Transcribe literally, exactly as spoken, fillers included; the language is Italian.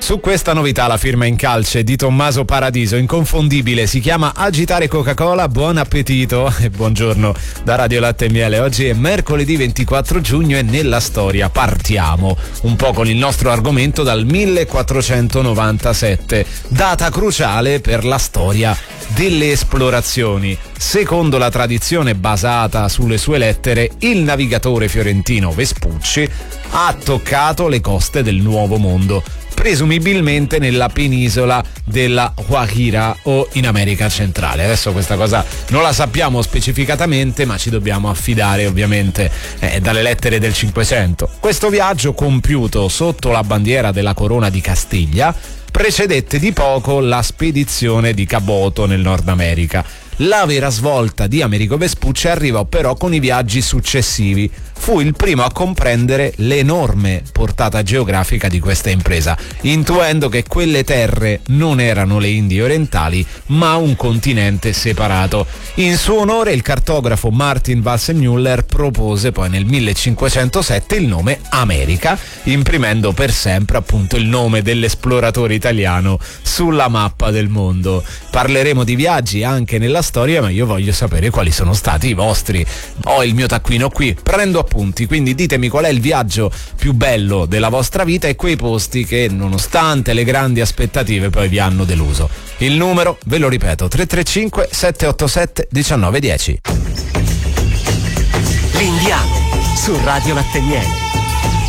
Su questa novità la firma in calce di Tommaso Paradiso, inconfondibile, si chiama Agitare Coca-Cola. Buon appetito e buongiorno da Radio Latte e Miele. Oggi è mercoledì ventiquattro giugno e nella storia partiamo un po' con il nostro argomento dal millequattrocentonovantasette, data cruciale per la storia delle esplorazioni. Secondo la tradizione basata sulle sue lettere, il navigatore fiorentino Vespucci ha toccato le coste del Nuovo Mondo, presumibilmente nella penisola della Guajira o in America centrale. Adesso questa cosa non la sappiamo specificatamente, ma ci dobbiamo affidare ovviamente eh, dalle lettere del Cinquecento. Questo viaggio, compiuto sotto la bandiera della Corona di Castiglia, precedette di poco la spedizione di Caboto nel Nord America. La vera svolta di Amerigo Vespucci arrivò però con i viaggi successivi. Fu il primo a comprendere l'enorme portata geografica di questa impresa, intuendo che quelle terre non erano le Indie orientali, ma un continente separato. In suo onore il cartografo Martin Wassermüller propose poi nel millecinquecentosette il nome America, imprimendo per sempre appunto il nome dell'esploratore italiano sulla mappa del mondo. Parleremo di viaggi anche nella storia, ma io voglio sapere quali sono stati i vostri. Ho il mio taccuino qui, prendo appunti, quindi ditemi qual è il viaggio più bello della vostra vita e quei posti che nonostante le grandi aspettative poi vi hanno deluso. Il numero, ve lo ripeto, tre tre cinque sette otto sette uno nove uno zero. L'Indiano su Radio Latte e Miele.